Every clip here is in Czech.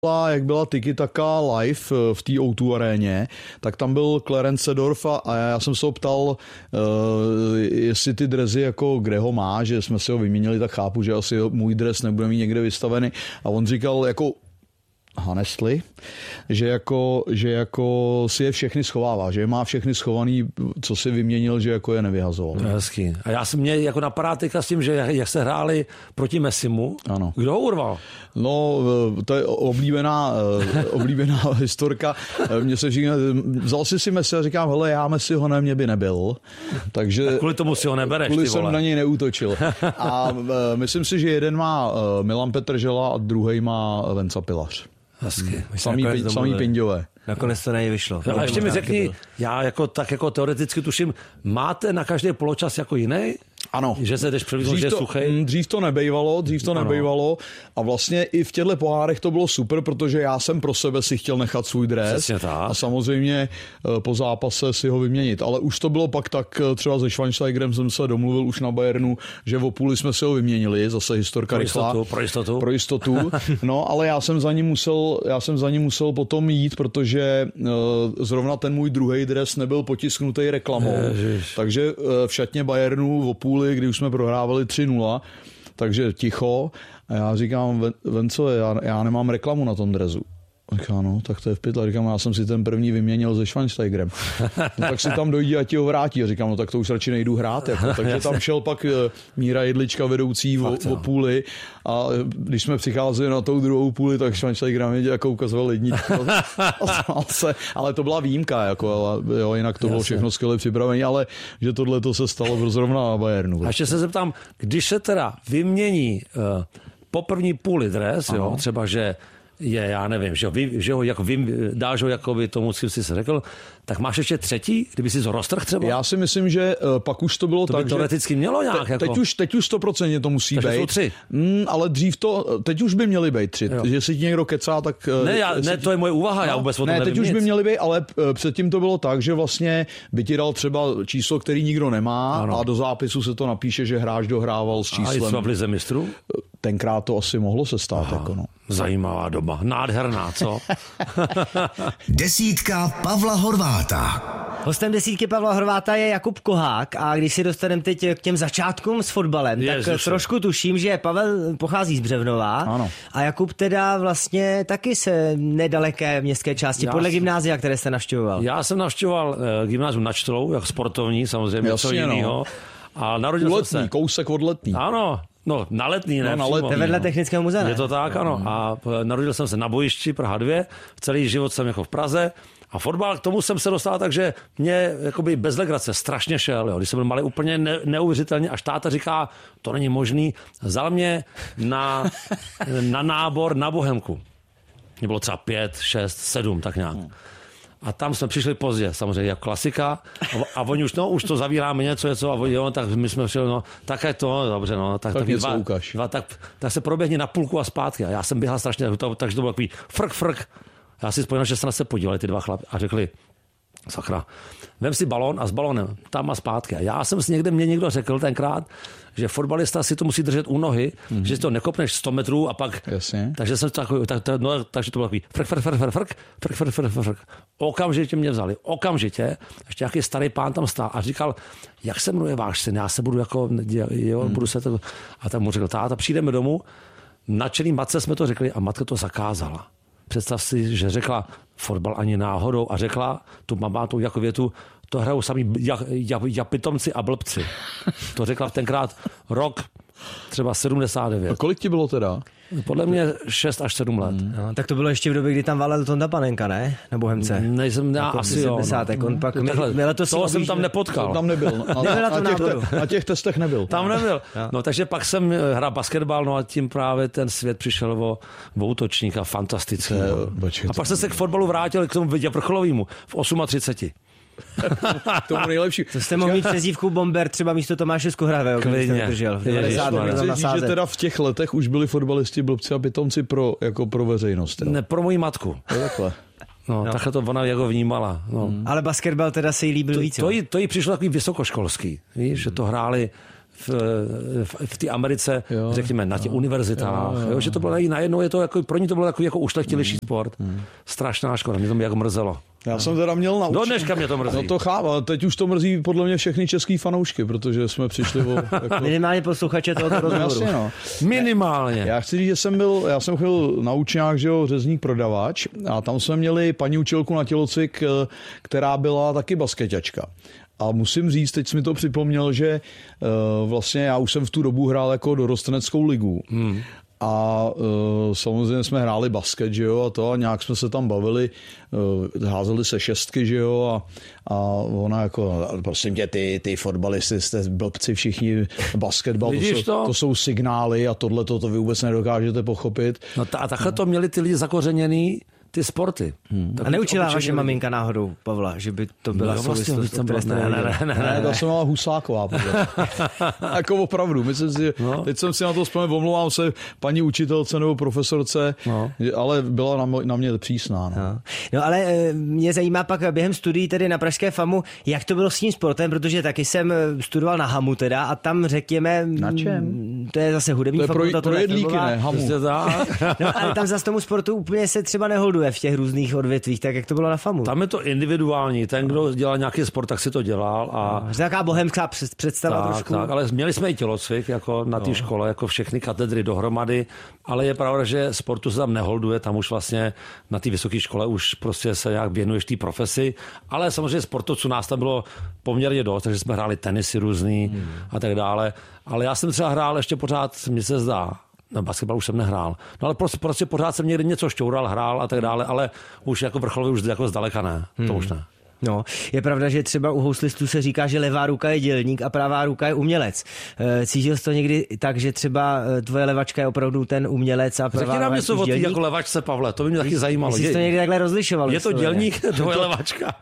jak byla tiki-taka live v té O2 aréně, tak tam byl Clarence Seedorf a já jsem se ho ptal, jestli ty drezy jako kde ho má, že jsme si ho vyměnili, tak chápu, že asi můj dres nebude mít někde vystavený. A on říkal jako Honestly, že jako si je všechny schovává, že má všechny schovaný, co si vyměnil, že jako je nevyhazoval. To je hezký. A já jsem mě jako napadá teďka s tím, že jak se hráli proti Messimu, ano. Kdo ho urval? No, to je oblíbená historka. Mně se říká, vzal si Messi a říkám, hele, já Messiho ne, mě by nebyl. Takže tak kvůli tomu si ho nebereš, kvůli ty vole. jsem na něj neútočil. A myslím si, že jeden má Milan Petržela a druhej má Venca Pilař. Hezky. Samý pinďové. Nakonec to nevyšlo. A ještě mi řekni, já jako teoreticky tuším, máte na každý poločas jako jiný? Ano. Že se jdeš převíznout, že je suchej? Dřív to nebejvalo a vlastně i v těchto pohárech to bylo super, protože já jsem pro sebe si chtěl nechat svůj dres a samozřejmě po zápase si ho vyměnit. Ale už to bylo pak tak, třeba se Schweinsteigerem jsem se domluvil už na Bayernu, že v půli jsme si ho vyměnili, zase historka rychlá. Pro jistotu. No, ale já jsem za ním musel potom jít, protože zrovna ten můj druhý dres nebyl potisknutý reklamou. Takže v šatně Bayernu v půli, kdy už jsme prohrávali 3-0, takže ticho. A já říkám, Venco, já nemám reklamu na tom drezu. Říká, no, tak to je v pytle. Říkám, já jsem si ten první vyměnil se Schweinsteigerem. No, tak si tam dojde a ti ho vrátí. A říkám, no tak to už radši nejdu hrát. Jako. Takže tam šel pak Míra Jedlička vedoucí o půli a když jsme přicházeli na tou druhou půli, tak Schweinsteiger mě jako ukazoval jedničku. Ale to byla výjimka, jako, jo, jinak to bylo všechno skvěle připravené, ale že tohle to se stalo zrovna na Bayernu. A ještě se zeptám, když se teda vymění po první půli dres, jo, třeba, že je, já nevím, že ho jako dáš ho jako by tomu, co jsi řekl, tak máš ještě třetí, kdyby si to roztrh třeba? Já si myslím, že pak už to bylo to tak, by teoreticky mělo nějak. Teď už 100% to musí být. Jsou 3. Ale dřív teď už by měly být 3. Že si ti někdo kecá, tak... Ne, to je moje úvaha, já vůbec o tom nevím teď už by měly být, ale předtím to bylo tak, že vlastně by ti dal třeba číslo, který nikdo nemá a do zápisu se to napíše, že hráč dohrával s číslem. A třeba v Lize mistrů? Tenkrát to asi mohlo se stát. Jako no. Zajímavá doba. Nádherná, co? Desítka Pavla Horváta. Hostem desítky Pavla Horváta je Jakub Kohák a když si dostaneme teď k těm začátkům s fotbalem, tak trošku tuším, že Pavel pochází z Břevnova. Ano. A Jakub teda vlastně taky se nedaleké městské části, podle gymnázia, které jste navštěvoval. Já jsem navštěvoval gymnázium na Čtlou, jako sportovní, samozřejmě, co jiného. A narodil jsem se. Kousek od Letný. Ano. No, na Letný, ne? Na Letný, vedle Technického muzea. Je to tak, ano. A narodil jsem se na bojišti Praha 2, celý život jsem jako v Praze a fotbal, k tomu jsem se dostal tak, že mě jakoby bez legrace strašně šel. Jo. Když jsem byl malý, úplně neuvěřitelně, až táta říká, to není možný, vzal mě na nábor na Bohemku. Mě bylo třeba 5, 6, 7, tak nějak. A tam jsme přišli pozdě, samozřejmě, jako klasika. A oni už to zavíráme něco, a oni, jo, tak my jsme přišli, no, tak je to, dobře, no, tak tak se proběhni na půlku a zpátky. A já jsem běhal strašně, takže to bylo takový frk. Já si vzpomínal, že se na se podívali ty dva chlapi a řekli, sakra, vem si balón a s balónem tam a zpátky. A já jsem si mě někdo řekl tenkrát, že fotbalista si to musí držet u nohy, že si to nekopneš 100 metrů a pak... Jasně. Takže jsem takový, takže to bylo takový frk. Okamžitě mě vzali. Ještě nějaký starý pán tam stál a říkal, jak se jmenuje váš syn, já se budu jako... budu se to... A tak mu řekl, táta, přijdeme domů, nadšený matce jsme to řekli a matka to zakázala. Představ si, že řekla fotbal ani náhodou a řekla, tu mám tu jako větu, to hrajou sami pitomci a blbci. To řekla tenkrát rok třeba 79. A kolik ti bylo teda? Podle mě 6 až 7 let. No, tak to bylo ještě v době, kdy tam valil Tonda Panenka, ne? Na Bohemce. Nejsem, já asi jo. On pak toho jsem tam nepotkal. Tam nebyl. Na těch testech nebyl. Tam nebyl. No, takže pak jsem hrál basketbal, no a tím právě ten svět přišel o útočníka fantastický. A pak jsem se k fotbalu vrátil k tomu vrcholovému v 38. To bylo nejlepší. To jste mohli mít přezdívku Bomber třeba místo Tomáše Skuhravého, který jste nedržel. Že teda v těch letech už byli fotbalisti blbci a pitomci pro veřejnost. Jo? Ne, pro moji matku. Takhle. No, takhle to ona jako vnímala. No. Ale basketbal teda se jí líbil víc. To jí přišlo takový vysokoškolský. Víš, že to hráli v té Americe, řekněme, na těch univerzitách, že to bylo najednou, pro ní to bylo takový jako ušlechtilejší sport. Strašná škoda, mě to jako mrzelo. Já jsem teda měl naučit. Do dneška mě to mrzí. No to chápu, ale teď už to mrzí podle mě všechny český fanoušky, protože jsme přišli o... Jako... Minimálně posluchače tohoto rozhovoru. Jasně, no. Minimálně. Já chci říct, že já jsem chodil na učňák, že jo, řezník prodavač, a tam jsme měli paní učitelku na tělocvik, která byla taky basketačka. A musím říct, teď jsi mi to připomněl, že vlastně já už jsem v tu dobu hrál jako dorosteneckou ligu. A samozřejmě jsme hráli basket, že jo, a nějak jsme se tam bavili, házeli se šestky, že jo, a ona jako, prosím tě, ty fotbalisty jste blbci všichni, basketbal, to jsou signály a tohle to vy vůbec nedokážete pochopit. No a takhle to měli ty lidi zakořeněný, ty sporty. A neučila vaše maminka náhodou, Pavla, že by to byla souvislost? Ne, to jsem měla Husáková. Jako opravdu. Teď jsem si na to vzpomněl, omlouvám se paní učitelce nebo profesorce, ale byla na mě přísná. No ale mě zajímá pak během studií tedy na pražské FAMu, jak to bylo s tím sportem, protože taky jsem studoval na HAMu teda a tam řekněme... Na čem? To je zase hudební fakulta. To je pro jedlíky, ne? HAMu. No ale tam zase tomu sportu úplně se třeba neholduje v těch různých odvětvích, tak jak to bylo na FAMu. Tam je to individuální, ten, kdo dělal nějaký sport, tak si to dělal. A taková bohemská představa trošku. Tak, ale měli jsme i tělocvik jako na té škole, jako všechny katedry dohromady, ale je pravda, že sportu se tam neholduje, tam už vlastně na té vysoké škole už prostě se nějak věnuješ té profesi, ale samozřejmě sportovců nás tam bylo poměrně dost, takže jsme hráli tenisy různý a tak dále, ale já jsem třeba hrál ještě pořád, mně se zdá, na basketbal už jsem nehrál. No ale prostě pořád jsem někdy něco šťoural, hrál a tak dále, ale už jako vrcholově už jako zdaleka ne. To už ne. No, je pravda, že třeba u houslistů se říká, že levá ruka je dělník a pravá ruka je umělec. Cítil jsi to někdy tak, že třeba tvoje levačka je opravdu ten umělec a pravá ruka je něco o té jako levačce, Pavle, to by mě taky zajímalo. Jsi to někdy takhle rozlišoval? Je to dělník, tvoje levačka?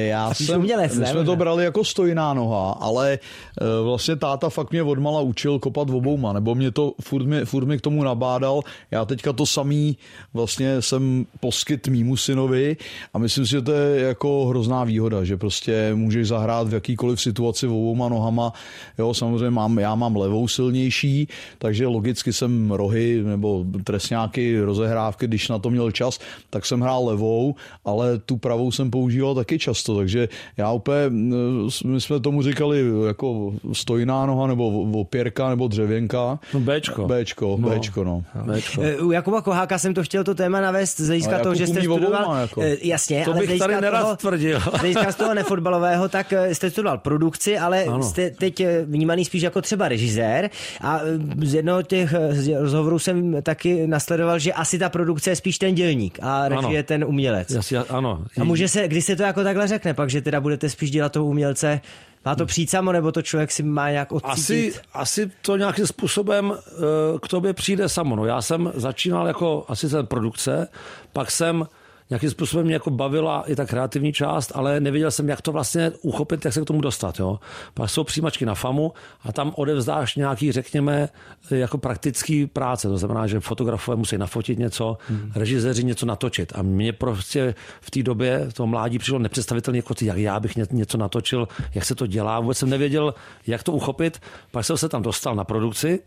My jsme to brali jako stojná noha, ale vlastně táta fakt mě odmala učil kopat obouma, nebo mě to furt mi k tomu nabádal. Já teďka to samý vlastně jsem poskyt mýmu synovi a myslím si, že to je jako hrozná výhoda, že prostě můžeš zahrát v jakýkoliv situaci obouma nohama. Jo, samozřejmě já mám levou silnější, takže logicky jsem rohy nebo trestňáky, rozehrávky, když na to měl čas, tak jsem hrál levou, ale tu pravou jsem používal taky často, takže já úplně, my jsme tomu říkali jako stojná noha nebo opěrka nebo dřevěnka. No Béčko. No. U Jakuba Koháka jsem to chtěl to téma navést z hlediska toho, že jste studoval. Jako. Jasně, to ale bych tady nerad tvrdil. Z hlediska z toho nefotbalového, tak jste studoval produkci, ale jste teď vnímaný spíš jako třeba režisér a z jednoho těch rozhovorů jsem taky nasledoval, že asi ta produkce je spíš ten dělník a režie ten umělec. Ano. A může se, když se to jako takhle řekne, pak, že teda budete spíš dělat toho umělce, má to přijít samo, nebo to člověk si má nějak odcítit? Asi to nějakým způsobem k tobě přijde samo. No, já jsem začínal jako asistent produkce, pak jsem nějakým způsobem mě jako bavila i ta kreativní část, ale nevěděl jsem, jak to vlastně uchopit, jak se k tomu dostat. Jo. Pak jsou přijímačky na FAMu a tam odevzdáš nějaký, řekněme, jako praktický práce. To znamená, že fotografové musí nafotit něco, režiséři něco natočit. A mě prostě v té době toho mládí přišlo nepředstavitelně, jako jak já bych něco natočil, jak se to dělá. Vůbec jsem nevěděl, jak to uchopit. Pak jsem se tam dostal na produkci.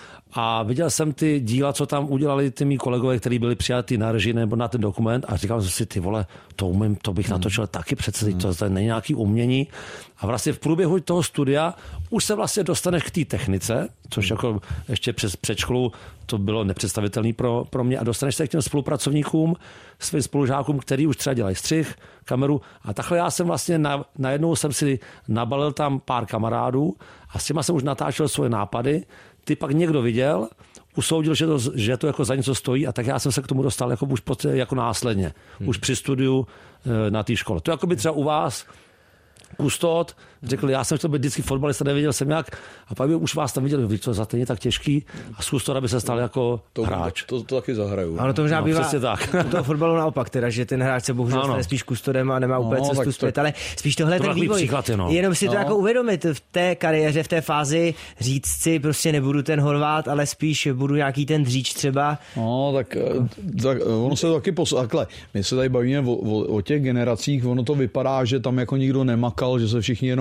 A viděl jsem ty díla, co tam udělali ty mý kolegové, kteří byli přijatí na režii nebo na ten dokument a říkal jsem si, ty vole, to umím, to bych natočil taky přece, to není nějaký umění. A vlastně v průběhu toho studia už se vlastně dostaneš k té technice, což jako ještě přes předškolu to bylo nepředstavitelné pro mě a dostaneš se k těm spolupracovníkům, svým spolužákům, který už třeba dělají střih, kameru a takhle já jsem vlastně najednou jsem si nabalil tam pár kamarádů a s těma jsem už natáčel svoje nápady. Ty pak někdo viděl, usoudil, že to jako za něco stojí a tak já jsem se k tomu dostal jako už jako následně, už při studiu na té škole. To jako by třeba u vás kustód řekl, já jsem chtěl být vždycky fotbalista, nevěděl jsem jak a pak by už vás tam viděl, víš co, za ten je tak těžký a z kustóda by se stal jako hráč. To taky zahraju. Ano, to možná bývá tak. U toho fotbalu naopak, teda, že ten hráč se bohužel stane spíš kustodem a nemá úplně cestu zpět, ale spíš tohle je ten vývoj. Příklad, jenom si to jako uvědomit v té kariéře, v té fázi říct si, prostě nebudu ten Horvát, ale spíš budu nějaký ten Dříč třeba. No, tak ono se taky takhle. My se tady bavíme o těch generacích, ono to vypadá, že tam jako nikdo nemakal, že se všichni jenom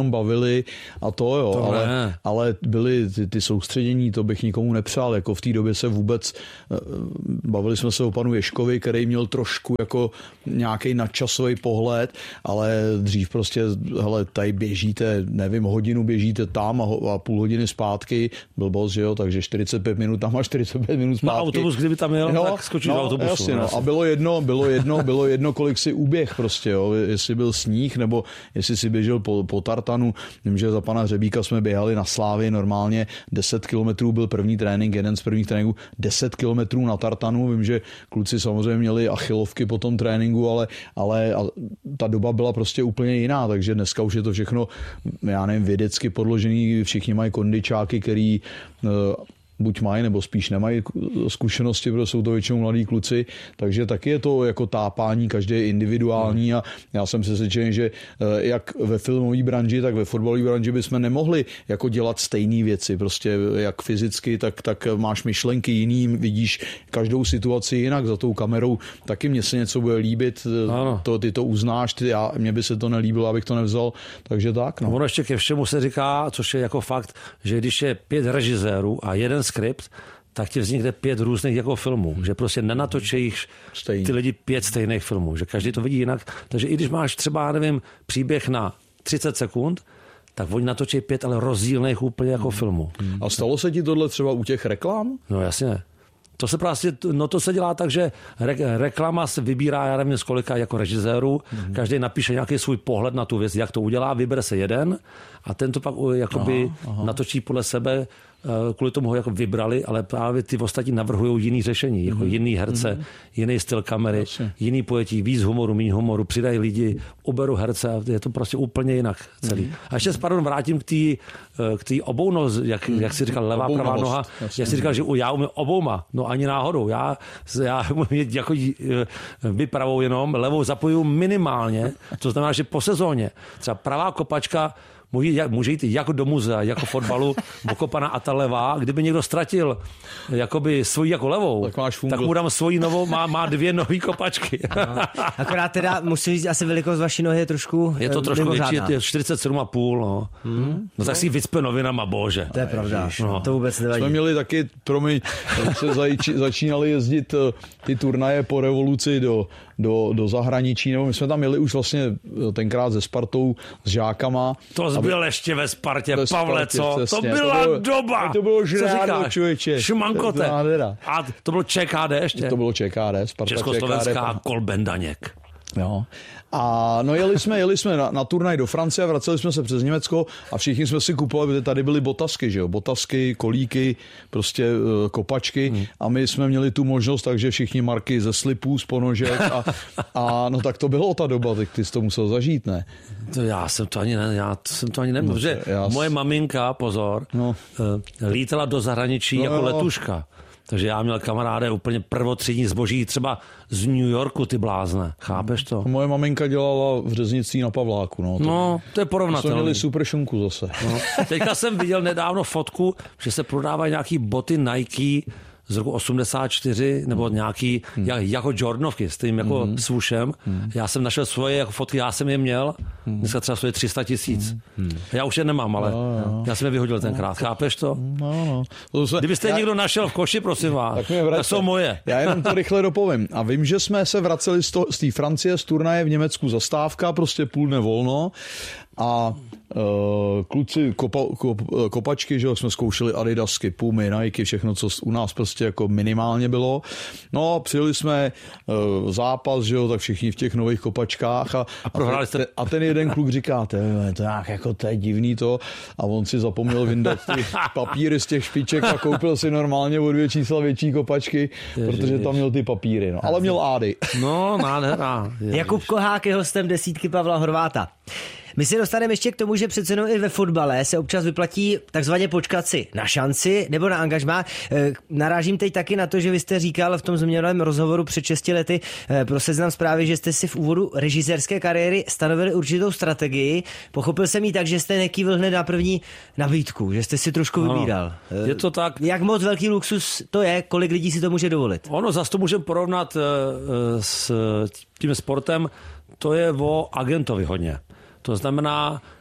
tom bavili a to jo, ale byly ty soustředění, to bych nikomu nepřál, jako v té době se vůbec, bavili jsme se o panu Ježkovi, který měl trošku jako nějaký nadčasový pohled, ale dřív prostě, hele, tady běžíte, nevím, hodinu běžíte tam a půl hodiny zpátky, blbost, že jo, takže 45 minut tam a 45 minut zpátky. Na autobus, kdyby tam jel, tak skočil do autobusu. Jasně, no. A bylo jedno, kolik si uběh prostě, jo, jestli byl sníh, nebo jestli si běžel po tartanu. Vím, že za pana Řebíka jsme běhali na Slávy normálně, 10 kilometrů byl první trénink, jeden z prvních tréninků, 10 kilometrů na tartanu. Vím, že kluci samozřejmě měli achilovky po tom tréninku, ale ta doba byla prostě úplně jiná, takže dneska už je to všechno, já nevím, vědecky podložený, všichni mají kondičáky, který buď mají, nebo spíš nemají zkušenosti, protože jsou to většinou mladí kluci, takže taky je to jako tápání, každý je individuální a já jsem přesvědčený, že jak ve filmové branži, tak ve fotbalové branži bychom nemohli jako dělat stejné věci, prostě jak fyzicky, tak máš myšlenky jiný, vidíš každou situaci jinak za tou kamerou, taky mně se něco bude líbit, ty to uznáš, mně by se to nelíbilo, abych to nevzal, takže tak. No. Ono ještě ke všemu se říká, což je jako fakt, že když je 5 režisérů a jeden skript, tak ti vznikne 5 různých jako filmů, že prostě nenatočí ty lidi 5 stejných filmů, že každý to vidí jinak, takže i když máš třeba, nevím, příběh na 30 sekund, tak oni natočí 5, ale rozdílných úplně jako filmů. A stalo se ti tohle třeba u těch reklam? No jasně. To se dělá tak, že reklama se vybírá, já nevím z kolika jako režiséru, každý napíše nějaký svůj pohled na tu věc, jak to udělá, vybere se jeden a ten to pak jakoby natočí podle sebe, kvůli tomu ho jako vybrali, ale právě ty ostatní navrhují jiný řešení, jako jiný herce, jiný styl kamery, jiný pojetí, víc humoru, méně humoru, přidají lidi, uberu herce a je to prostě úplně jinak celý. A ještě vrátím k té obounost, jak jsi říkal, levá, pravá noha. Já si říkal, že já umím obouma, no ani náhodou. Já umím jako vypravou jenom, levou zapojuju minimálně, to znamená, že po sezóně třeba pravá kopačka může jít jako do muzea, jako fotbalu, okopaná a ta levá. Kdyby někdo ztratil jakoby svoji jako levou, tak mu dám svoji novou, má 2 nový kopačky. Akorát teda musím říct, asi velikost vaší nohy je trošku je to trošku větší, je 47,5. No tak si vycpe novinama, bože. To je pravda, to vůbec nevadí. Jsme měli taky, se začínali jezdit ty turnaje po revoluci do zahraničí, nebo my jsme tam jeli už vlastně tenkrát se Spartou, s žákama. To byl ještě ve Spartě, Pavle, co? Přesně. To byla doba. To bylo žrádlo, člověče. Šumankote. A to bylo ČKD ještě? To bylo ČKD, Sparta Československá Kolben Daněk. Jo. A no jeli jsme na turnaj do Francie, vraceli jsme se přes Německo a všichni jsme si kupovali, protože tady byly botasky, že jo, botasky, kolíky, prostě kopačky a my jsme měli tu možnost, takže všichni marky ze slipů, z ponožek a no tak to bylo ta doba, tak ty jsi to musel zažít, ne? To já jsem to ani neměl, protože moje maminka, pozor, lítala do zahraničí jako letuška. Takže já měl kamaráde úplně prvotřídní zboží, třeba z New Yorku, ty blázne. Chápeš to? Moje maminka dělala v řeznictví na Pavláku. To je porovnatelné. Jsme měli super šunku zase. Teďka jsem viděl nedávno fotku, že se prodávají nějaký boty Nike z roku 84, nebo nějaký jako Jordanovky s tím jako svůšem. Já jsem našel svoje jako fotky, já jsem je měl, dneska třeba stojí 300 000. Já už je nemám, ale já jsem je vyhodil tenkrát. Chápeš to? Kdybyste někdo našel v koši, prosím vás, tak jsou moje. Já jenom to rychle dopovím. A vím, že jsme se vraceli z té Francie, z turnaje v Německu, zastávka, prostě půl dne volno a kluci kopačky, že jsme zkoušeli Adidasky, Pumy, Nike, všechno, co u nás prostě jako minimálně bylo. No, přijeli jsme zápas, že jo, tak všichni v těch nových kopačkách a prohráli jste. A ten jeden kluk říká, to je divný to a on si zapomněl vyndat ty papíry z těch špiček a koupil si normálně o 2 čísla větší kopačky, protože tam měl ty papíry, no. Ale měl Ády. No, nádhera. Jakub Kohák je hostem desítky Pavla Horváta. My se dostaneme ještě k tomu, že přece jenom i ve fotbale se občas vyplatí takzvaně počkat si na šanci nebo na angažmá. Narážím teď taky na to, že vy jste říkal v tom zmíněném rozhovoru před 6 lety pro Seznam Zprávy, že jste si v úvodu režisérské kariéry stanovili určitou strategii. Pochopil jsem ji tak, že jste nekývil hned na první nabídku, že jste si trošku vybíral. Je to tak. Jak moc velký luxus to je, kolik lidí si to může dovolit? Ono zase to můžeme porovnat s tím sportem, to je o agentovi hodně. To znamená,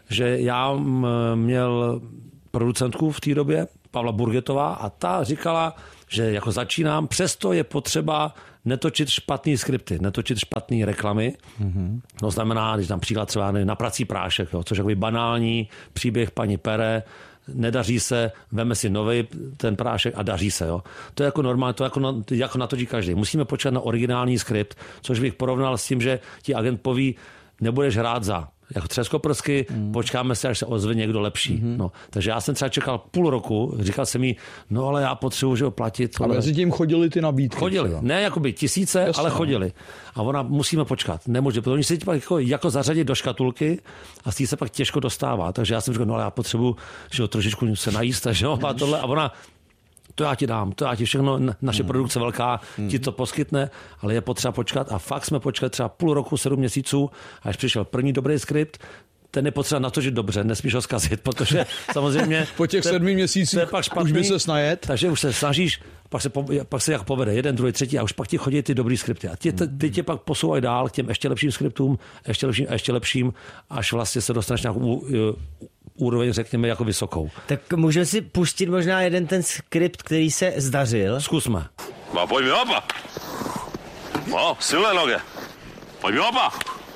že já měl producentku v té době, Pavla Burgetová, a ta říkala, že jako začínám, přesto je potřeba netočit špatný skripty, netočit špatný reklamy. To znamená, když tam příklad třeba na prací prášek, jo, což je banální příběh paní Pere, nedaří se, veme si nový ten prášek a daří se. Jo. To je jako normální, to jako natočí každý. Musíme počkat na originální skript, což bych porovnal s tím, že ti agent poví, nebudeš hrát za jako třeskoprsky, počkáme se, až se ozve někdo lepší. No, takže já jsem třeba čekal půl roku, říkal jsem jí, no ale já potřebuji, že ho platit. A mezi tím chodili ty nabídky. Chodili, ne jakoby tisíce, jasně, ale chodili. A ona, musíme počkat, nemůže, protože oni se pak jako zařadit do škatulky a z té se pak těžko dostává. Takže já jsem říkal, no ale já potřebuji, že ho trošičku se najíst, takže a tohle. A ona, to já ti dám, to já ti všechno, naše produkce velká ti to poskytne, ale je potřeba počkat a fakt jsme počkali třeba půl roku, 7 měsíců, až přišel první dobrý skript, ten je potřeba natočit dobře, nesmíš ho zkazit, protože samozřejmě po těch 7 měsících už by se snajet. Takže už se snažíš, pak se jak povede, jeden, druhý, třetí a už pak ti chodí ty dobrý skripty. A ty tě pak posouvají dál k těm ještě lepším skriptům, ještě lepším, až vlastně se dostaneš nějakou úroveň, řekněme, jako vysokou. Tak můžeme si pustit možná jeden ten skript, který se zdařil. Zkusme. No, pojď mi opa. No, silné noge. Pojď mi opa.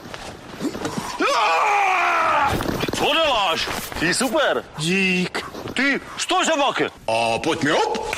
Co děláš? Ty super. Dík. Ty, stoj se vaky. A pojď mi op.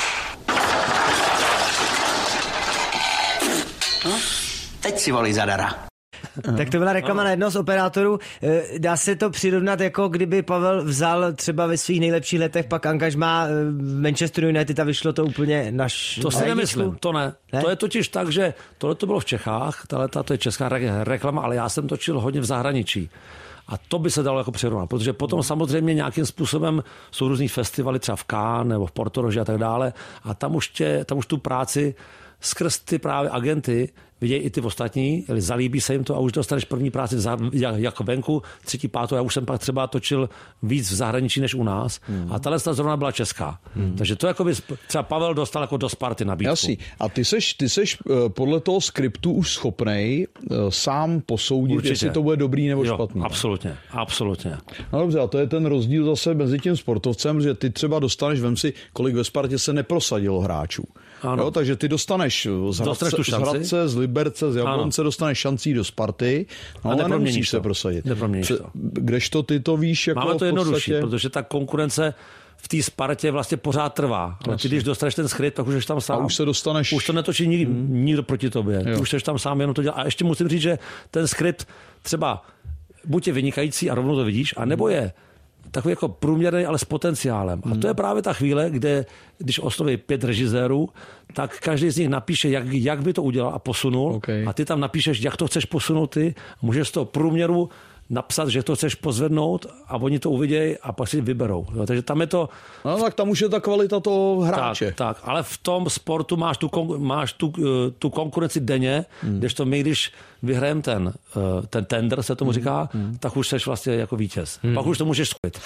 No, teď si volí zadara. Tak to byla reklama na jednoho z operátorů. Dá se to přirovnat, jako kdyby Pavel vzal třeba ve svých nejlepších letech pak angažmá v Manchesteru United a vyšlo to úplně naš... To si nemyslím, to ne. To je totiž tak, že tohle to bylo v Čechách, to je česká reklama, ale já jsem točil hodně v zahraničí. A to by se dalo jako přirovnat, protože potom samozřejmě nějakým způsobem jsou různý festivaly, třeba v Cannes nebo v Portoroži a tak dále, a tam už tu práci skrz ty právě agenty vidějí i ty ostatní, zalíbí se jim to a už dostaneš první práci jako venku, třetí, pátou. Já už jsem pak třeba točil víc v zahraničí než u nás. A tahle zrovna byla česká. Takže to jako by třeba Pavel dostal jako do Sparty nabídku. Jasný. A ty seš podle toho skriptu už schopnej sám posoudit, určitě, jestli to bude dobrý nebo špatný. Absolutně. No dobře, a to je ten rozdíl zase mezi tím sportovcem, že ty třeba dostaneš, vem si, kolik ve Spartě se neprosadilo hráčů. Jo, takže ty dostaneš z Hradce, z Liberce, z Jablonce, dostaneš šancí do Sparty, no, ale nemusíš se prosadit. Kdežto ty to víš jako máme to jednodušší, protože ta konkurence v té Spartě vlastně pořád trvá. Ale ty, když dostaneš ten skript, tak už jsi tam sám. A už se dostaneš... Už to netočí nikdo proti tobě. Už jsi tam sám, jenom to dělá. A ještě musím říct, že ten skript třeba buď je vynikající a rovnou to vidíš, anebo je takový jako průměrný, ale s potenciálem. A to je právě ta chvíle, kde, když osloví 5 režisérů, tak každý z nich napíše, jak by to udělal a posunul. Okay. A ty tam napíšeš, jak to chceš posunout ty. Můžeš z toho průměru napsat, že to chceš pozvednout a oni to uvidějí a pak si vyberou. No, takže tam je to... No tak tam už je ta kvalita toho hráče. Tak, ale v tom sportu máš tu konkurenci denně, kdežto my, když vyhrajeme ten tender, se tomu říká, tak už seš vlastně jako vítěz. Pak už to můžeš skvět.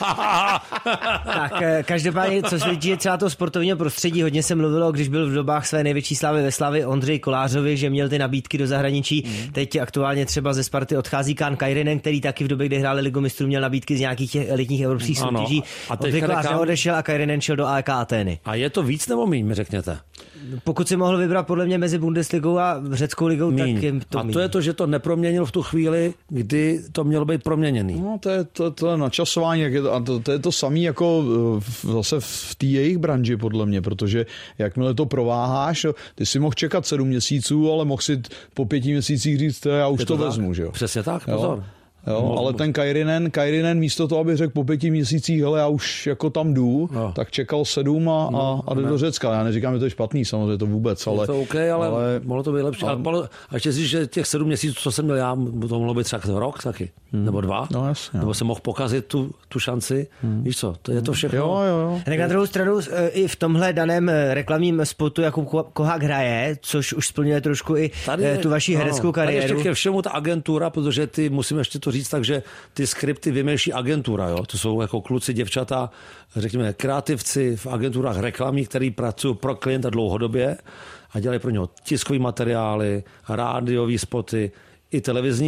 Tak každopádně, co se týče třeba toho sportovního prostředí, hodně se mluvilo, když byl v dobách své největší slávy ve Slavii Ondřej Kolářovi, že měl ty nabídky do zahraničí. Teď aktuálně třeba ze Sparty odchází Kaan Kairinen, který taky v době, kdy hráli Ligu mistrů, měl nabídky z nějakých těch elitních evropských soutěží. A teď Kolář neodešel a Kairinen šel do AEK Atény. A je to víc nebo míň, mi řekněte? Pokud si mohl vybrat podle mě mezi Bundesligou a řeckou ligou, míň. Tak je to míň. A to je to, že to neproměnil v tu chvíli, kdy to mělo být proměněný. No, to je načasování, to je to samé jako zase v té jejich branži, podle mě, protože jakmile to prováháš, ty si mohl čekat 7 měsíců, ale mohl si po 5 měsících říct, já už to vezmu, že jo. Přesně tak, pozor. Jo, ale ten Kairinen místo toho, aby řekl po 5 měsících, hele, já už jako tam jdu, tak čekal 7 a jde do Řecka. Já neříkám, že to je špatný, samozřejmě to vůbec, ale... Je to OK, ale mohlo to být lepší. A ještě si, že těch 7 měsíců, co jsem měl já, to mohlo být třeba rok taky, nebo 2, no, jasně, nebo jsem mohl pokazit tu šanci. Víš co, to je to všechno. Jo. Tak na druhou stranu i v tomhle daném reklamním spotu Jakub Kohák hraje, což už splňuje trošku i tu vaši hereckou kariéru. Tady ještě ke všemu ta agentura, protože ty musím ještě to říct, takže ty skripty vymýšlí agentura, jo? To jsou jako kluci, děvčata, řekněme kreativci v agenturách reklamní, který pracují pro klienta dlouhodobě a dělají pro něho tiskové materiály, rádiové spoty i televizní.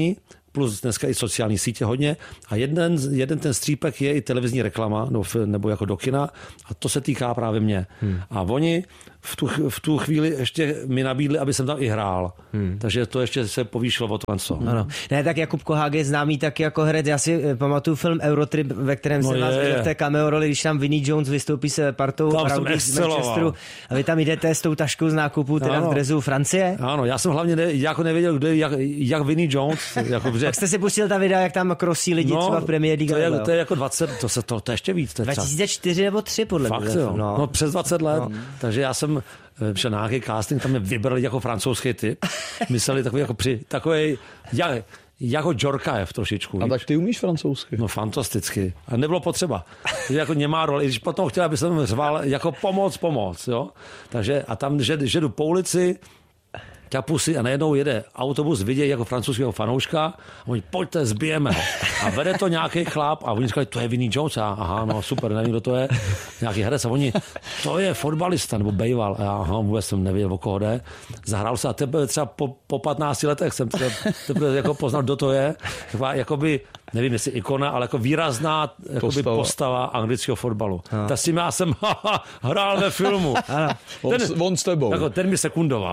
plus dneska i sociální sítě hodně. A jeden ten střípek je i televizní reklama, nebo jako do kina, a to se týká právě mě. A oni v tu chvíli ještě mi nabídli, aby jsem tam i hrál. Takže to ještě se povýšilo o tohle. Ano. Ne, tak Jakub Kohák je známý taky jako herec. Já si pamatuju film Eurotrip, ve kterém se vás viděl v té cameo roli, když tam Vinnie Jones vystoupí se partou Rowdy z Manchesteru a vy tam jdete s tou taškou z nákupu teda v dresu Francie. Ano, já jsem hlavně jako nevěděl, kdo je jak Vinnie Jones. Jako, tak jste si pustil ta videa, jak tam krosí lidi třeba v Premier League. To je jako 20, to je ještě víc. 2004 nebo 3 podle mě. Fakt jo. No, přes 20 let. Takže já jsem šel na nějaký casting, tam mě vybrali jako francouzský typ. Mysleli takový jako Džorkajev trošičku. A tak ty umíš francouzsky? No fantasticky. A nebylo potřeba. Takže jako nemá roli. Když potom chtěl, aby jsem řval jako pomoc, jo. Takže a tam, že jdu po ulici, ťapusy a najednou jede autobus, vidějí jako francouzského fanouška a oni, pojďte, zbijeme ho. A vede to nějaký chlap a oni říkali, to je Vinnie Jones. A aha, no super, nevím, kdo to je. Nějaký herec a oni, to je fotbalista nebo bejval. A aha, vůbec jsem nevěděl, o koho jde. Zahrál se a teprve třeba po 15 letech jsem teprve jako poznal, kdo to je. Taková, jakoby, nevím, jestli ikona, ale jako výrazná postava anglického fotbalu. Tak s tím já jsem hrál ve filmu. On s tebou. Jako, ten mi sekundoval.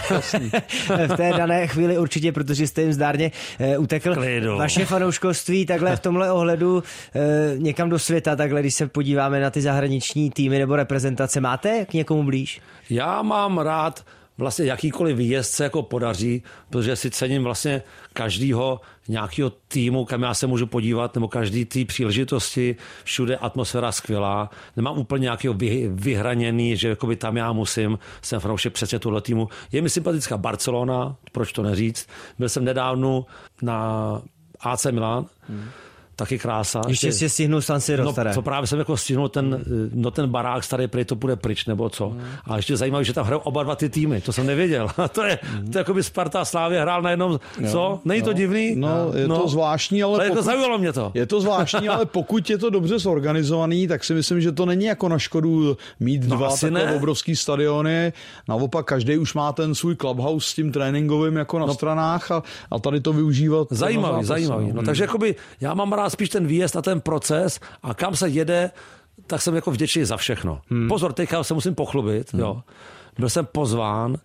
V té dané chvíli určitě, protože jste jim zdárně utekl. Vaše fanouškovství takhle v tomhle ohledu někam do světa, takhle, když se podíváme na ty zahraniční týmy nebo reprezentace, máte k někomu blíž? Já mám rád vlastně jakýkoliv výjezd se jako podaří, protože si cením vlastně každýho nějakého týmu, kam já se můžu podívat, nebo každý té příležitosti, všude atmosféra skvělá. Nemám úplně nějakého vyhraněný, že jakoby tam já musím, jsem fanoušek přesně tohle týmu. Je mi sympatická Barcelona, proč to neříct. Byl jsem nedávno na AC Milan, taky krása. Ještě si stihnul San Siro staré. To právě jsem jako stihnul ten barák starý, prej to bude pryč, nebo co. A ještě zajímavé, že tam hrajou oba dva ty týmy, to jsem nevěděl. to je jako by Sparta a Slávě hrál na jednom, co? Není to divný? No, je to zvláštní, ale jako zaujalo mě to. Je to zvláštní, ale pokud je to dobře zorganizovaný, tak si myslím, že to není jako na škodu mít dva takové obrovský stadiony. Naopak každý už má ten svůj clubhouse s tím tréninkovým jako na stranách a tady to využívat. Zajímavý. No, takže jakoby já mám rád spíš ten výjezd a ten proces a kam se jede, tak jsem jako vděčný za všechno. Pozor, teďka se musím pochlubit. Jo. Byl jsem pozván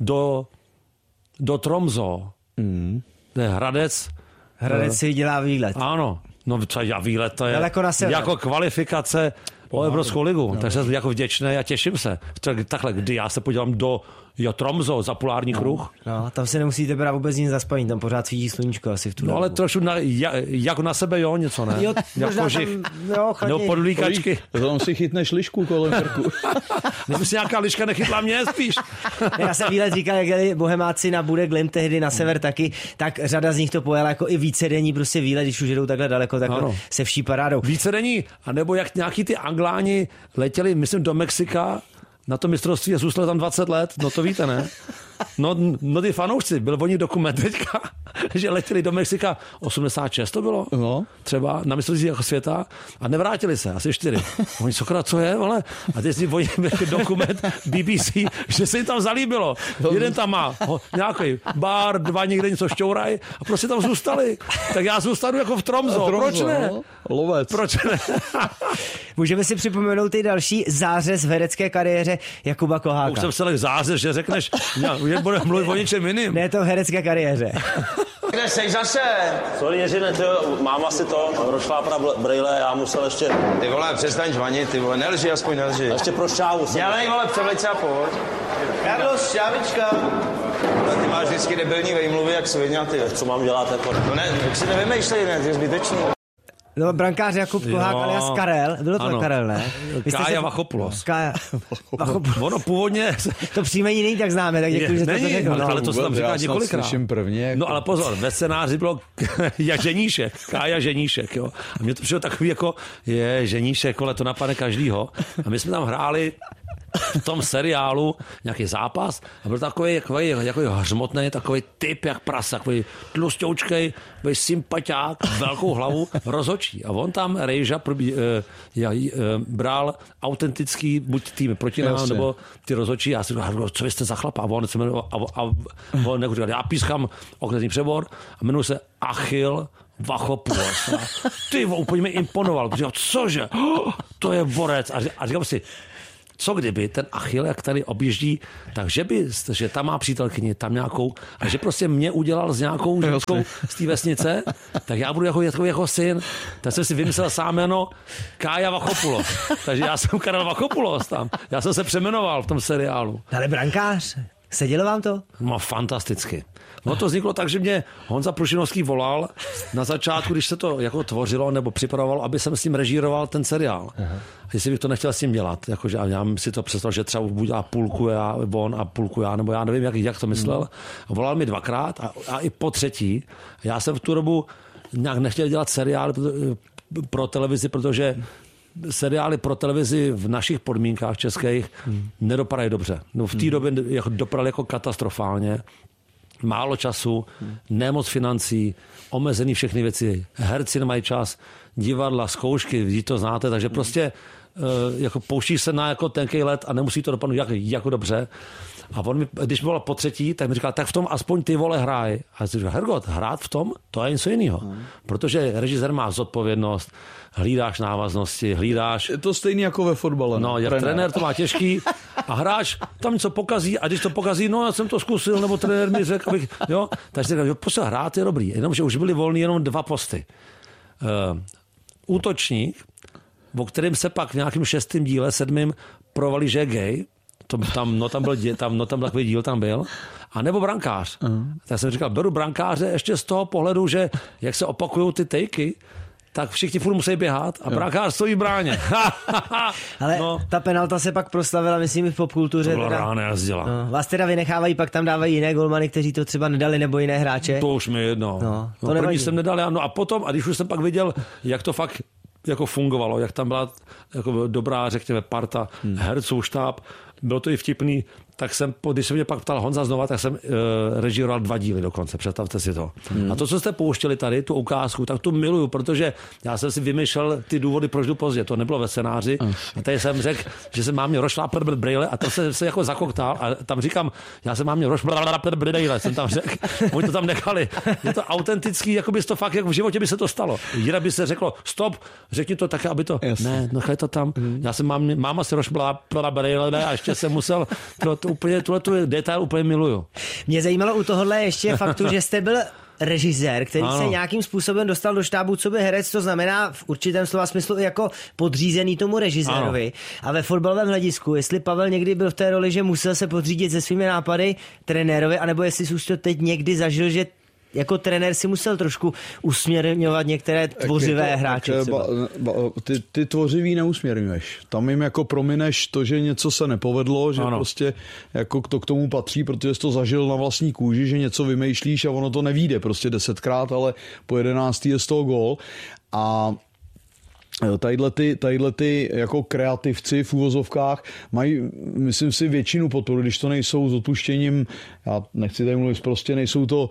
do Tromso. To je Hradec. Hradec si dělá výlet. Ano. No třeba výlet, to je jako kvalifikace o Evropskou ligu. Takže jsem jako vděčný a těším se. Takhle, kdy já se podívám do Tromso za polární kruh. No, tam se nemusíte brát vůbec nic zaspaní, tam pořád svítí sluníčko asi v tu dobu. Ale trošku jako na sebe něco, ne? Jo, jako žich. Nebo podlíkačky. Tam si chytneš lišku kolem krku. Kdyby si nějaká liška nechytla mě spíš. Já jsem výlet říkal, jak jeli Bohemáci na Bude Glim tehdy na sever taky, tak řada z nich to pojela jako i vícedenní prostě výlet, když už jedou takhle daleko, takhle se vší parádou. Vícedenní, anebo jak nějaký ty Angláni letěli, myslím, do Mexika na to mistrovství a zůstali tam 20 let, no to víte, ne? No ty fanoušci, byl o nich dokument teďka, že letěli do Mexika, 86 to bylo, třeba na mistrovství jako světa a nevrátili se, asi 4. Oni sakra, co je, ale? A teď si oni dokument BBC, že se jim tam zalíbilo. Jeden tam má nějaký bar, dva někde něco šťouraj a prostě tam zůstali. Tak já zůstanu jako v Tromso, proč ne? Lovec. Proč ne? Můžeme si připomenout i další zářez v herecké kariéře Jakuba Koháka. Už jsem se zářez, že řekneš, budeme mluvit o něčem jiným. Ne, to v herecké kariéře. Kde jsi zase? Sorry, Jeřine, mám asi rozšlápra brejle, já musel ještě... Ty vole, přestaň žvanit, ty vole, nelži, aspoň nelži. Ještě pro šťávu. Dělej, vole, převleď se a pojď. Carlos, šťávička. Ty máš vždycky debilní vejmluvy, jak svině, ty. Co mám dělat, jako? No ne, tak si nevymýšlej, ne, to je zbytečný. No, brankář Jakub Kohák alias Karel. Bylo to Karel, ne? Kája Vachopoulos. Kája Vachopoulos. Ono původně... To příjmení není tak známé, tak děkuji, že to řekl. No, ale to se tam říká několikrát. Prvně, no ale pozor, ve scénáři bylo Ženíšek, Kája Ženíšek, jo. A mně to přišlo takový jako, Ženíšek, ale to napadne každýho. A my jsme tam hráli v tom seriálu nějaký zápas a byl takový hřmotný, takový typ jak prasa, takový tlusťoučkej, takový sympatiák, velkou hlavu, rozhodčí. A on tam Rejža bral autentický buď tým proti nám, nebo ty rozhodčí. Já si říkal, co vy jste za chlapa? A on říkal, já pískám okresní přebor a jmenuji se Achil Vachopulos. Ty úplně mi imponoval, protože cože, to je borec. A říkám si, co kdyby ten Achil, jak tady objíždí, takže že tam má přítelkyni, tam nějakou, a že prostě mě udělal s nějakou ženskou z té vesnice, tak já budu jako syn. Tak jsem si vymyslel sám jméno Kája Vachopulos. Takže já jsem Karel Vachopulos tam. Já jsem se přemenoval v tom seriálu. Ale brankář, sedělo vám to? No fantasticky. No to vzniklo tak, že mě Honza Prušinovský volal na začátku, když se to jako tvořilo nebo připravovalo, aby jsem s ním režíroval ten seriál. Aha. Jestli bych to nechtěl s ním dělat. Jakože já si to představil, že třeba udělá půlku on a půlku já, nebo já nevím, jak to myslel. Volal mi 2krát a i po třetí. Já jsem v tu dobu nějak nechtěl dělat seriál pro televizi, protože seriály pro televizi v našich podmínkách českých nedopadají dobře. No v té době dopadaly jako katastrofálně. Málo času, nemoc financí, omezený všechny věci. Herci nemají čas, divadla, zkoušky, vy to znáte, takže prostě jako pouštíš se na jako tenkej let a nemusí to dopadnout jako dobře. A on mi, když byl po třetí, tak mi říkal, tak v tom aspoň ty vole hraj. A já si říkal, Hergot, hrát v tom, to je něco jiného. Protože režisér má zodpovědnost, hlídáš návaznosti, hlídáš... Je to stejný jako ve fotbale. No, jak trenér to má těžký a hráč tam něco pokazí a když to pokazí, no já jsem to zkusil, nebo trenér mi řekl, abych, jo. Takže si říkal, prostě hrát je dobrý, jenomže už byly volný jenom 2 posty. Útočník, o kterém se pak v nějakém 6. díle, 7. provalí, že je gay, tam byl takový díl, tam byl. A nebo brankář. Tak jsem říkal, beru brankáře ještě z toho pohledu, že jak se opakují ty tejky, tak všichni furt musí běhat a brankář stojí v bráně. Ale ta penalta se pak proslavila, myslím, i v popkultuře. To byla rána jazděla. No, vás teda vynechávají, pak tam dávají jiné golmany, kteří to třeba nedali, nebo jiné hráče. To už mi jedno. První jsem nedal, a potom, a když už jsem pak viděl, jak to fakt jako fungovalo, jak tam byla jako dobrá, řekněme, parta herců, štáb, bylo to i vtipný, tak jsem, když se mě pak ptal Honza znova, tak jsem režíroval 2 díly dokonce, představte si to. A to, co jste pouštěli tady, tu ukázku, tak tu miluju, protože já jsem si vymýšlel ty důvody, proč jdu pozdě, to nebylo ve scénáři. A tady jsem řekl, že se mám mě rošlápr brejle a to se jako zakoktal a tam říkám, já se mám mě rošlápr brejle, jsem tam řekl, oni to tam nechali. Je to autentický, jako by to fakt, jako v životě by se to stalo. Jinak by se řeklo, stop, řekni to tak, aby to, ne, nechaj to tam. Já jsem máma se rošlápr brejle a ještě jsem musel tuhletu detail úplně miluju. Mě zajímalo u tohohle ještě faktu, že jste byl režisér, který se nějakým způsobem dostal do štábu co by herec, to znamená v určitém slova smyslu i jako podřízený tomu režisérovi. A ve fotbalovém hledisku, jestli Pavel někdy byl v té roli, že musel se podřídit se svými nápady trenérovi, anebo jestli jsi už to teď někdy zažil, že jako trenér si musel trošku usměrňovat některé tvořivé hráče. Ty tvořivý neusměrňuješ. Tam jim jako promineš to, že něco se nepovedlo, že prostě jako to k tomu patří, protože jsi to zažil na vlastní kůži, že něco vymýšlíš a ono to nevyjde prostě 10krát, ale po 11. je z toho gól. A tadyhle ty jako kreativci v uvozovkách mají, myslím si, většinu podporu, když to nejsou s odpuštěním, já nechci tady mluvit, prostě nejsou to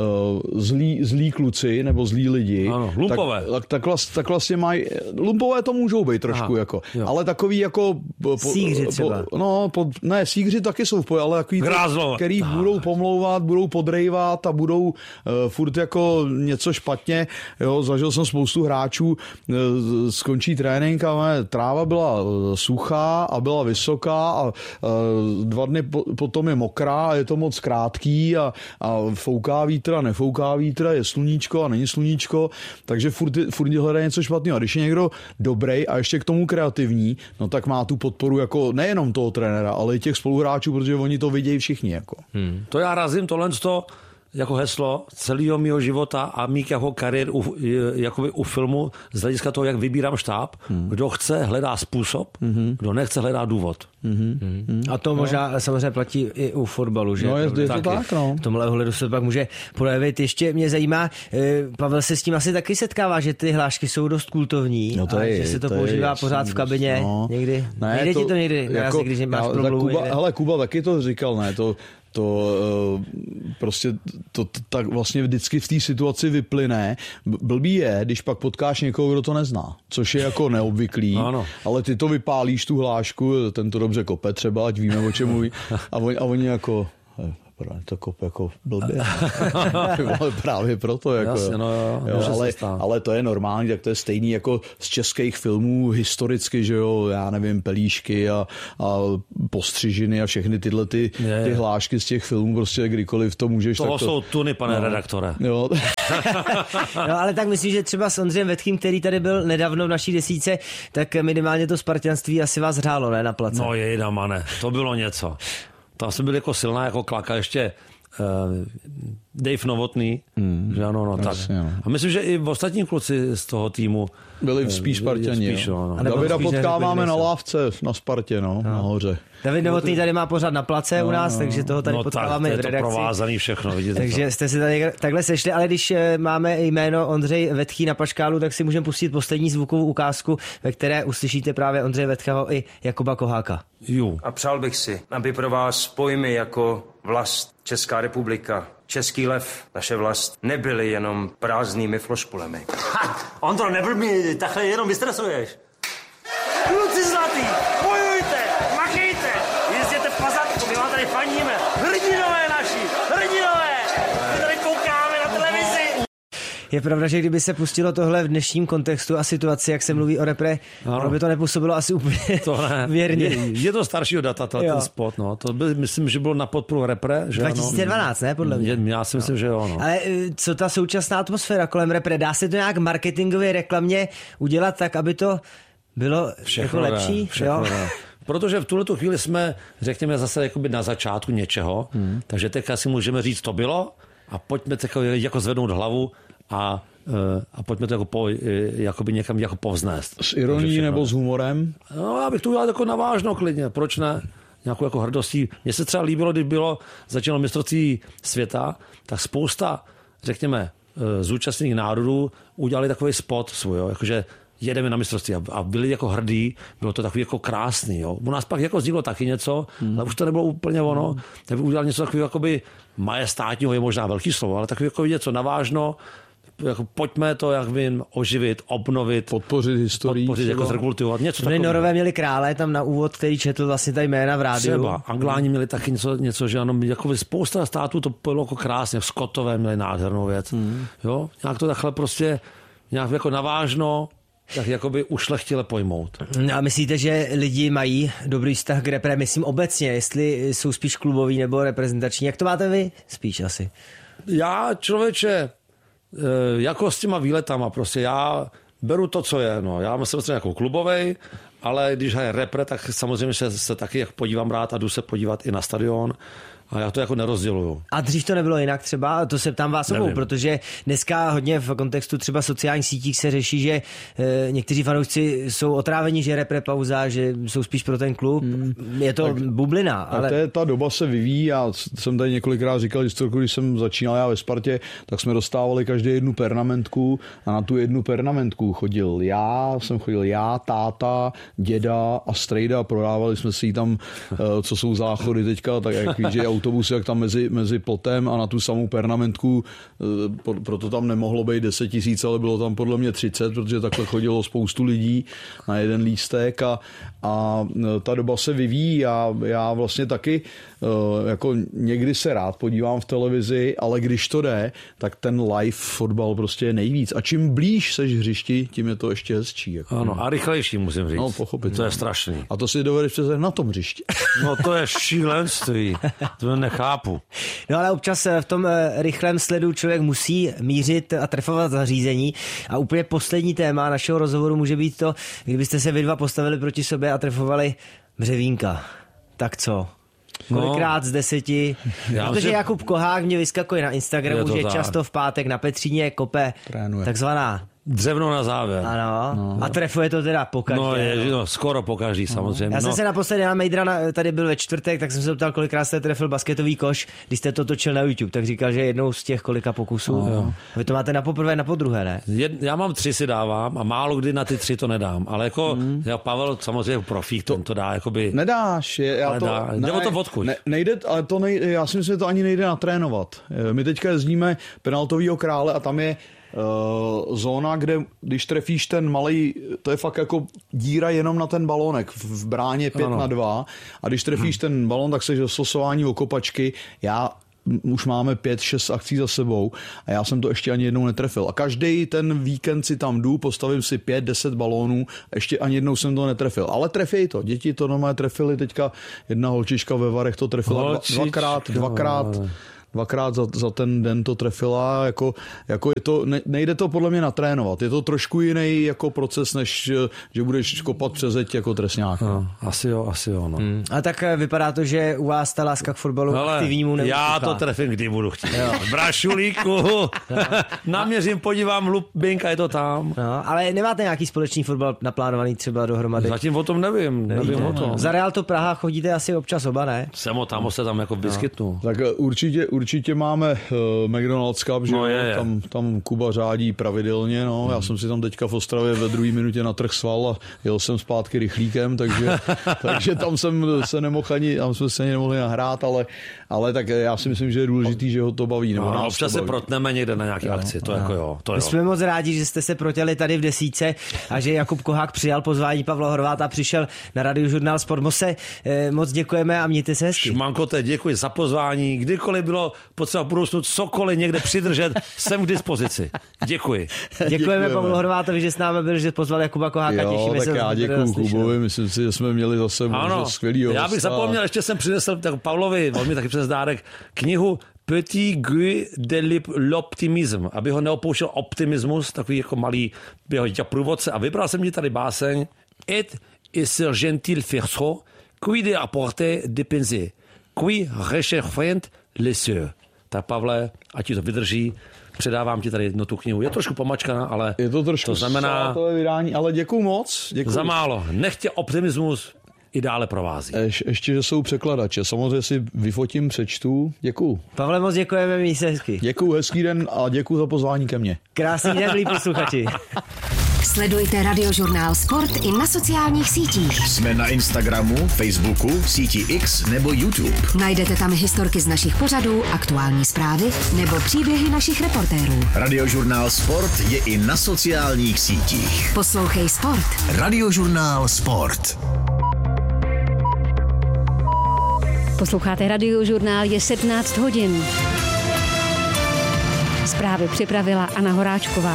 zlí kluci nebo zlí lidi. Ano, lumpové. Tak vlastně mají, lumpové to můžou být trošku, jako, ale takový jako... Sígři třeba. Ne, sígři taky jsou v poje, ale takový, který budou pomlouvat, budou podrejvat a budou furt jako něco špatně. Jo, zažil jsem spoustu hráčů, skončí trénink a tráva byla suchá a byla vysoká a 2 dny potom je mokrá a je to moc krátký a fouká vítr a nefouká vítr, je sluníčko a není sluníčko, takže furt hledá něco špatného. A když je někdo dobrý a ještě k tomu kreativní, no tak má tu podporu jako nejenom toho trenéra, ale i těch spoluhráčů, protože oni to vidějí všichni. Jako. To já razím tohle jako heslo celého mého života a mých jako kariér jakoby u filmu z hlediska toho, jak vybírám štáb. Kdo chce, hledá způsob, kdo nechce, hledá důvod. A to možná samozřejmě platí i u fotbalu, že? No je to tak, no. V tomhle ohledu se pak může projevit. Ještě mě zajímá, Pavel se s tím asi taky setkává, že ty hlášky jsou dost kultovní, no že se to používá pořád v kabině někdy. Nejde ti to někdy, jako, když máš promluvu. Hele, Kuba taky to říkal, ne, prostě to tak vlastně vždycky v té situaci vyplyne. Blbý je, když pak potkáš někoho, kdo to nezná, což je jako neobvyklý, ale ty to vypálíš tu hlášku, ten to dobře kope třeba, ať víme, o čem mluví, a oni jako... To kop jako blbě. Právě proto. Jako, jasně, ale to je normální, tak to je stejný jako z českých filmů historicky, že jo, já nevím, pelíšky a postřižiny a všechny tyhle ty hlášky z těch filmů, prostě kdykoliv to můžeš. Toho jsou tuny, pane redaktore. Jo. No ale tak myslím, že třeba s Ondřejem Vetchým, který tady byl nedávno v naší desíce, tak minimálně to spartianství asi vás hrálo, ne, na place. No jejda, mane, to bylo něco. Tam jsem byl jako silná, jako klaka ještě Dave Novotný, že ano, tak. A myslím, že i ostatní kluci z toho týmu byli spíš Spartěni. Davida potkáváme na lávce na Spartě, nahoře. David Novotný tady má pořád na place u nás, takže toho tady potkáváme v redakci. To je to provázaný všechno, vidíte. Takže jste si tady takhle sešli, ale když máme jméno Ondřej Vetchý na paškálu, tak si můžeme pustit poslední zvukovou ukázku, ve které uslyšíte právě Ondřeje Vetchého i Jakuba Koháka. A přál bych si, aby pro vás pojmy jako vlast, Česká republika, Český lev, naše vlast, nebyly jenom prázdnými flošpulemi. Ondro, neblbni, takhle jenom vystresuješ. Kluci zlatý, bojujte, makejte, jezděte v pazatku, my vám tady faníme. Hrdinové naši, hrdinové, my tady koukáme na televizi. Je pravda, že kdyby se pustilo tohle v dnešním kontextu a situaci, jak se mluví o repre, by to nepůsobilo asi úplně věrně. Je to staršího data, ten spot. No. To by, myslím, že bylo na podporu repre. Že 2012, ne? Podle mě. Já si myslím, že jo. No. Ale co ta současná atmosféra kolem repre? Dá se to nějak marketingově, reklamně udělat tak, aby to bylo jako lepší? Protože v tuhletu chvíli jsme, řekněme, zase jakoby na začátku něčeho, takže teď asi můžeme říct, to bylo a pojďme jako zvednout hlavu a pojďme to jakoby někam jako povznést. S ironií nebo s humorem? No, já bych to udělal jako navážno klidně, proč ne? Nějakou jako hrdostí. Mně se třeba líbilo, když začalo mistrovství světa, tak spousta, řekněme, zúčastněných národů udělali takový spot svůj, jakože jedeme na mistrovství a byli jako hrdí, bylo to takový jako krásný. Jo. U nás pak jako vzniklo taky něco, ale už to nebylo úplně ono, tak by udělal něco takového jakoby majestátního, je možná velký slovo, ale takový jako něco navážno, jako pojďme to, jak vím, oživit, obnovit, podpořit historii, jako zrekultivovat, něco takového. Norové měli krále tam na úvod, který četl vlastně ta jména v rádiu. Třeba Angláni měli taky něco, že ano, jako spousta států to bylo jako krásně, Skotové měli nádhernou věc. Jo, nějak to takhle prostě, nějak jako navážno, tak jakoby ušlechtile pojmout. A myslíte, že lidi mají dobrý vztah k repre, myslím obecně, jestli jsou spíš kluboví nebo reprezentační, jak to máte vy? Spíš asi. Já, člověče, jako s těma výletama, prostě já beru to, co je, no. Já jsem vlastně jako klubovej, ale když hraje repre, tak samozřejmě se taky jak podívám rád a jdu se podívat i na stadion. A já to jako nerozděluju. A dřív to nebylo jinak třeba? To se ptám vás obou, protože dneska hodně v kontextu třeba sociálních sítích se řeší, že někteří fanoušci jsou otráveni, že repre pauza, že jsou spíš pro ten klub. Je to tak, bublina. Ale ta doba se vyvíjí. Já jsem tady několikrát říkal, že když jsem začínal já ve Spartě, tak jsme dostávali každý jednu pernamentku a na tu jednu pernamentku chodil já, táta, děda a strejda. Prodávali jsme si tam, co jsou záchody teďka, tak jak víš, že autobus, jak tam mezi plotem a na tu samou pernamentku, proto tam nemohlo být 10 000, ale bylo tam podle mě 30, protože takhle chodilo spoustu lidí na jeden lístek a ta doba se vyvíjí a já vlastně taky jako někdy se rád podívám v televizi, ale když to jde, tak ten live fotbal prostě je nejvíc. A čím blíž seš hřišti, tím je to ještě hezčí. Jako. Ano, a rychlejší, musím říct. No, pochopit. To je strašný. A to si dovedeš přece na tom hřišti. No to je šílenství. To nechápu. No ale občas v tom rychlém sledu člověk musí mířit a trefovat zařízení. A úplně poslední téma našeho rozhovoru může být to, kdybyste se vy dva postavili proti sobě a trefovali Břevínka. Tak co? Kolikrát z 10. Protože Jakub Kohák mě vyskakuje na Instagramu, že často v pátek na Petříně kope takzvaná dřevno na závěr. Ano. No. A trefuje to teda pokaždé. Skoro pokaždý samozřejmě. Já jsem se naposledy na Mejdra tady byl ve čtvrtek, tak jsem se ptal, kolikrát jste trefil basketový koš, když jste to točil na YouTube, tak říkal, že jednou z těch kolika pokusů. Vy to máte na poprvé, na podruhé, ne? Já mám 3 si dávám a málo kdy na ty 3 to nedám, ale jako Pavel samozřejmě profík, ten to dá jakoby. Nedáš, jde o to odkud. Nejde, ale to já si myslím, že to ani nejde natrénovat. My teďka jezdíme penaltovýho krále a tam je zóna, kde když trefíš ten malej, to je fakt jako díra jenom na ten balónek v bráně 5-2 a když trefíš ten balón, tak se zastosování o kopačky. Už máme 5-6 akcí za sebou a já jsem to ještě ani jednou netrefil. A každý ten víkend si tam jdu, postavím si 5-10 balónů, ještě ani jednou jsem to netrefil. Ale trefí to. Děti to normálně trefily, teďka jedna holčička ve Varech to trefila dvakrát za ten den to trefila, jako je to, nejde to podle mě natrénovat. Je to trošku jiný jako proces, než že budeš kopat přes zeď jako trestňák. Asi jo. No. A tak vypadá to, že u vás ta láska k fotbalu aktivnímu nevypuchá. Já to trefím, kdy budu chtít. Brašulíku, naměřím, podívám, lupinka, je to tam. No, ale nemáte nějaký společný fotbal naplánovaný třeba dohromady? Zatím o tom nevím o tom. Za Real to Praha chodíte asi občas oba, ne? Se tam jako vyskytnu. Tak určitě máme McDonald's Cup, že tam Kuba řádí pravidelně, Já jsem si tam teďka v Ostravě ve 2. minutě natrhl sval a jel jsem zpátky rychlíkem, takže tam jsem se nemohl ani nemohli nahrát, ale tak já si myslím, že je důležitý, že ho to baví. Občas se protneme někde na nějaké akci, to jako jo. My jsme moc rádi, že jste se protěli tady v Desíce a že Jakub Kohák přijal pozvání Pavla Horváta a přišel na Radiožurnál Sport. Moc děkujeme a mějte se hezky. Šmankote, děkuji za pozvání. Kdykoliv bylo potřeba budoucnu cokoliv někde přidržet, jsem k dispozici. Děkuji. Děkujeme Pavlu Horvátovi, že s námi byl, že pozval Jakuba Koháka. Těšíme tak se. Já děkuju Kubovi, myslím si, že jsme měli zase skvělý hosta. Já bych zapomněl, ještě jsem přinesl Pavlovi, on mi taky přes dárek, knihu Petit Guy de l'optimisme, aby ho neopouštěl optimismus, takový jako malý jeho průvodce. A vybral jsem ti tady báseň Et ce gentil ferso, qui de apporter des pensées, qui recherchent les cieux. Tak Pavle, ať ti to vydrží, předávám ti tady tu knihu. Je trošku pomačkaná, ale je to trošku znamená vydání, ale děkuju moc. Za málo. Nechtě optimismus i dále provází. Ještě, že jsou překladače. Samozřejmě si vyfotím, přečtu. Děkuju. Pavle, moc děkujeme, měj se hezky. Děkuju, hezký den a děkuju za pozvání ke mně. Krásný den, milí posluchači. Sledujte Radiožurnál Sport i na sociálních sítích. Jsme na Instagramu, Facebooku, síti X nebo YouTube. Najdete tam historky z našich pořadů, aktuální zprávy nebo příběhy našich reportérů. Radiožurnál Sport je i na sociálních sítích. Poslouchej Sport. Radiožurnál Sport. Posloucháte Radiožurnál, je 17 hodin. Zprávy připravila Anna Horáčková.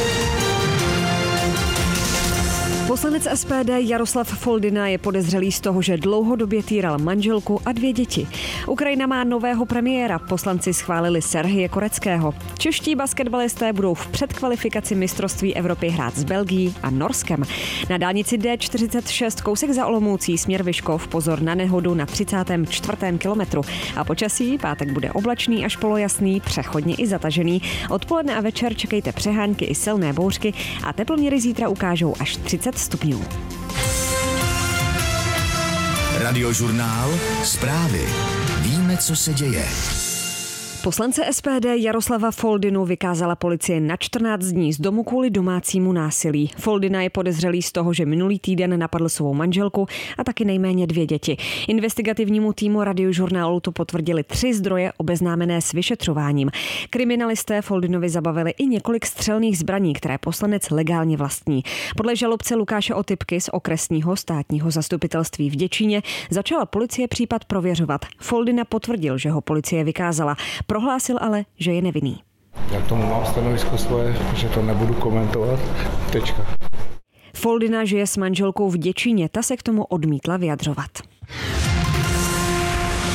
Poslanec SPD Jaroslav Foldina je podezřelý z toho, že dlouhodobě týral manželku a 2 děti. Ukrajina má nového premiéra, poslanci schválili Serhije Koreckého. Čeští basketbalisté budou v předkvalifikaci mistrovství Evropy hrát s Belgií a Norskem. Na dálnici D46 kousek za Olomoucí směr Vyškov pozor na nehodu na 34. kilometru. A počasí pátek bude oblačný až polojasný, přechodně i zatažený. Odpoledne a večer čekejte přehánky i silné bouřky a teploměry zítra ukážou až 30 stupňů. Radiožurnál, zprávy. Víme, co se děje. Poslance SPD Jaroslava Foldinu vykázala policie na 14 dní z domu kvůli domácímu násilí. Foldina je podezřelý z toho, že minulý týden napadl svou manželku a taky nejméně 2 děti. Investigativnímu týmu Radiožurnálu to potvrdili 3 zdroje obeznámené s vyšetřováním. Kriminalisté Foldinovi zabavili i několik střelných zbraní, které poslanec legálně vlastní. Podle žalobce Lukáše Otypky z okresního státního zastupitelství v Děčíně začala policie případ prověřovat. Foldina potvrdil, že ho policie vykázala. Prohlásil ale, že je nevinný. Já k tomu mám stanovisko svoje, že to nebudu komentovat. Tečka. Foldina žije s manželkou v Děčíně, ta se k tomu odmítla vyjadřovat.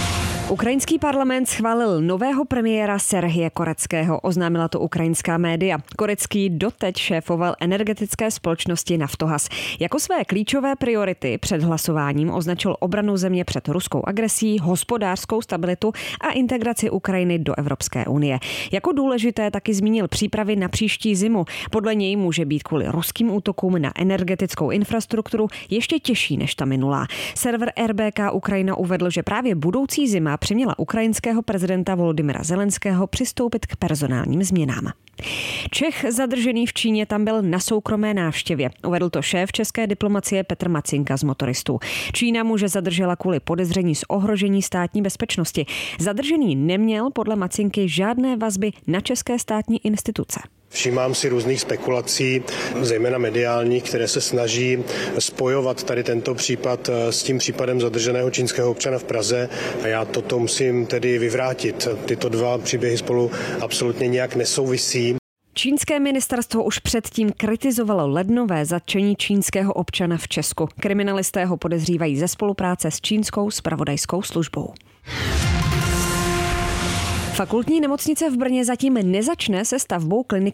Ukrajinský parlament schválil nového premiéra Serhije Koreckého, oznámila to ukrajinská média. Korecký doteď šéfoval energetické společnosti Naftogaz. Jako své klíčové priority před hlasováním označil obranu země před ruskou agresí, hospodářskou stabilitu a integraci Ukrajiny do Evropské unie. Jako důležité taky zmínil přípravy na příští zimu. Podle něj může být kvůli ruským útokům na energetickou infrastrukturu ještě těžší než ta minulá. Server RBK Ukrajina uvedl, že právě budoucí zima přiměla ukrajinského prezidenta Volodymyra Zelenského přistoupit k personálním změnám. Čech zadržený v Číně tam byl na soukromé návštěvě. Uvedl to šéf české diplomacie Petr Macinka z Motoristů. Čína muže zadržela kvůli podezření z ohrožení státní bezpečnosti. Zadržený neměl podle Macinky žádné vazby na české státní instituce. Všímám si různých spekulací, zejména mediálních, které se snaží spojovat tady tento případ s tím případem zadrženého čínského občana v Praze a já toto musím tedy vyvrátit. Tyto dva příběhy spolu absolutně nijak nesouvisí. Čínské ministerstvo už předtím kritizovalo lednové zatčení čínského občana v Česku. Kriminalisté ho podezřívají ze spolupráce s čínskou zpravodajskou službou. Fakultní nemocnice v Brně zatím nezačne se stavbou kliniky